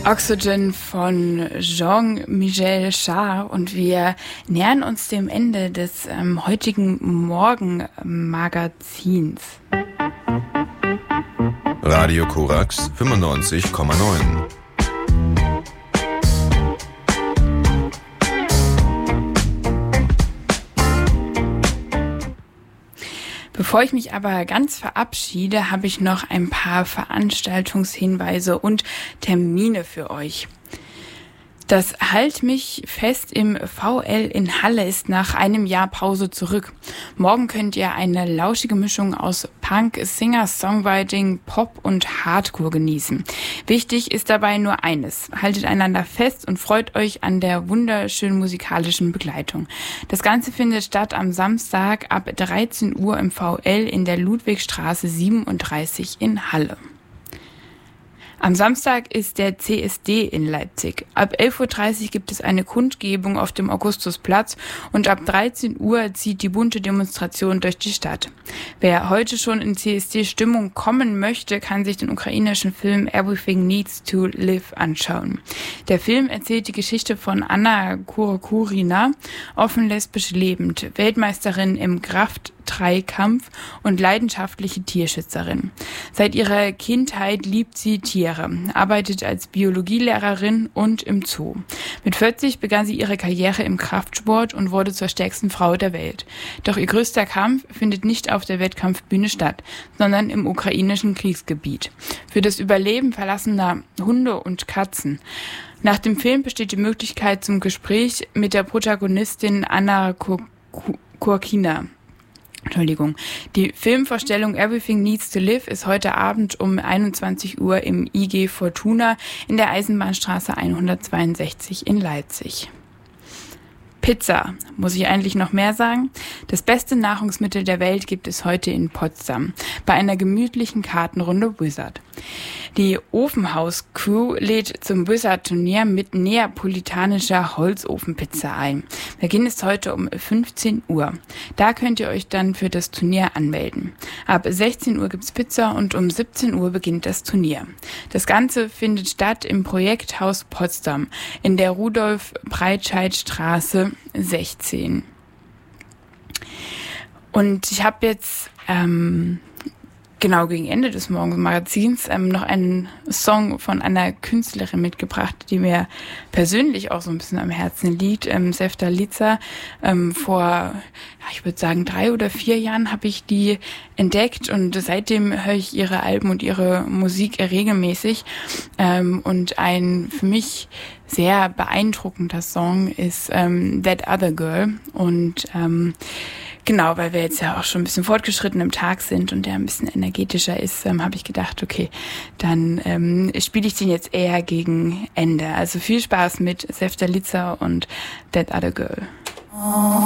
Oxygen von Jean-Michel Jarre und wir nähern uns dem Ende des heutigen Morgenmagazins. Radio Korax 95,9. Bevor ich mich aber ganz verabschiede, habe ich noch ein paar Veranstaltungshinweise und Termine für euch. Das Halt mich fest im VL in Halle ist nach einem Jahr Pause zurück. Morgen könnt ihr eine lauschige Mischung aus Punk, Singer, Songwriting, Pop und Hardcore genießen. Wichtig ist dabei nur eines: Haltet einander fest und freut euch an der wunderschönen musikalischen Begleitung. Das Ganze findet statt am Samstag ab 13 Uhr im VL in der Ludwigstraße 37 in Halle. Am Samstag ist der CSD in Leipzig. Ab 11.30 Uhr gibt es eine Kundgebung auf dem Augustusplatz und ab 13 Uhr zieht die bunte Demonstration durch die Stadt. Wer heute schon in CSD-Stimmung kommen möchte, kann sich den ukrainischen Film Everything Needs to Live anschauen. Der Film erzählt die Geschichte von Anna Kurokurina, offen lesbisch lebend, Weltmeisterin im Kraft-3-Kampf und leidenschaftliche Tierschützerin. Seit ihrer Kindheit liebt sie Tiere, arbeitet als Biologielehrerin und im Zoo. Mit 40 begann sie ihre Karriere im Kraftsport und wurde zur stärksten Frau der Welt. Doch ihr größter Kampf findet nicht auf der Wettkampfbühne statt, sondern im ukrainischen Kriegsgebiet. Für das Überleben verlassener Hunde und Katzen. Nach dem Film besteht die Möglichkeit zum Gespräch mit der Protagonistin Anna Kurkina. Die Filmvorstellung Everything Needs to Live ist heute Abend um 21 Uhr im IG Fortuna in der Eisenbahnstraße 162 in Leipzig. Pizza. Muss ich eigentlich noch mehr sagen? Das beste Nahrungsmittel der Welt gibt es heute in Potsdam bei einer gemütlichen Kartenrunde Wizard. Die Ofenhaus-Crew lädt zum Wizard-Turnier mit neapolitanischer Holzofenpizza ein. Beginn ist heute um 15 Uhr. Da könnt ihr euch dann für das Turnier anmelden. Ab 16 Uhr gibt's Pizza und um 17 Uhr beginnt das Turnier. Das Ganze findet statt im Projekthaus Potsdam in der Rudolf-Breitscheid-Straße 16. Und ich habe jetzt gegen Ende des Morgenmagazins noch einen Song von einer Künstlerin mitgebracht, die mir persönlich auch so ein bisschen am Herzen liegt. Sevdaliza. Vor, ich würde sagen, 3 oder 4 Jahren habe ich die entdeckt und seitdem höre ich ihre Alben und ihre Musik regelmäßig. Und ein für mich sehr beeindruckender Song ist That Other Girl. Und genau, weil wir jetzt ja auch schon ein bisschen fortgeschritten im Tag sind und der ein bisschen energetischer ist, habe ich gedacht, okay, dann spiele ich den jetzt eher gegen Ende. Also viel Spaß mit Sevdaliza und That Other Girl.